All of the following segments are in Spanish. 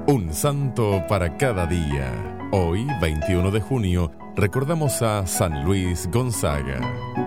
Un santo para cada día. Hoy, 21 de junio, recordamos a San Luis Gonzaga.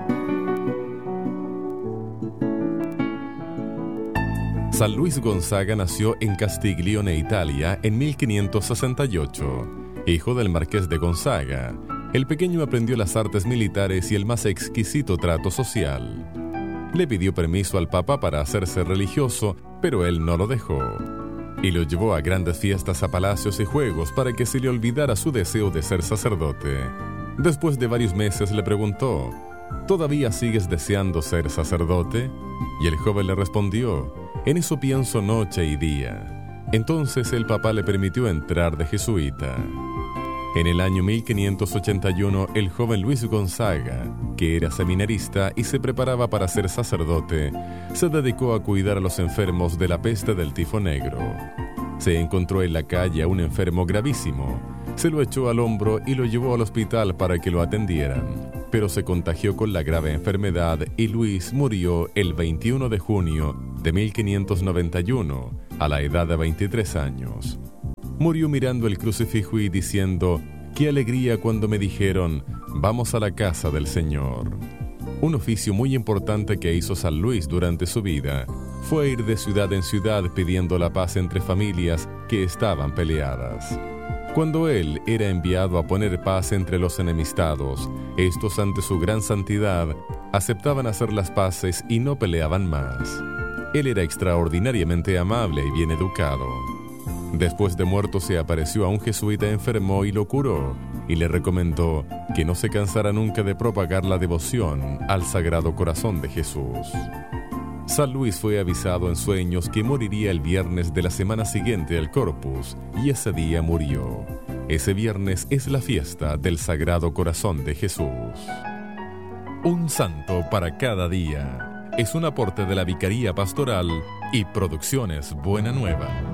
San Luis Gonzaga nació en Castiglione, Italia, en 1568. Hijo del marqués de Gonzaga, el pequeño aprendió las artes militares y el más exquisito trato social. Le pidió permiso al Papa para hacerse religioso, pero él no lo dejó. Y lo llevó a grandes fiestas, a palacios y juegos para que se le olvidara su deseo de ser sacerdote. Después de varios meses le preguntó: ¿todavía sigues deseando ser sacerdote? Y el joven le respondió: en eso pienso noche y día. Entonces el Papa le permitió entrar de jesuita. En el año 1581, el joven Luis Gonzaga, que era seminarista y se preparaba para ser sacerdote, se dedicó a cuidar a los enfermos de la peste del tifo negro. Se encontró en la calle a un enfermo gravísimo. Se lo echó al hombro y lo llevó al hospital para que lo atendieran. Pero se contagió con la grave enfermedad y Luis murió el 21 de junio de 1591, a la edad de 23 años. Murió mirando el crucifijo y diciendo: «¡Qué alegría cuando me dijeron, vamos a la casa del Señor!». Un oficio muy importante que hizo San Luis durante su vida fue ir de ciudad en ciudad pidiendo la paz entre familias que estaban peleadas. Cuando él era enviado a poner paz entre los enemistados, estos, ante su gran santidad, aceptaban hacer las paces y no peleaban más. Él era extraordinariamente amable y bien educado. Después de muerto se apareció a un jesuita enfermo y lo curó, y le recomendó que no se cansara nunca de propagar la devoción al Sagrado Corazón de Jesús. San Luis fue avisado en sueños que moriría el viernes de la semana siguiente al Corpus, y ese día murió. Ese viernes es la fiesta del Sagrado Corazón de Jesús. Un santo para cada día es un aporte de la Vicaría Pastoral y Producciones Buena Nueva.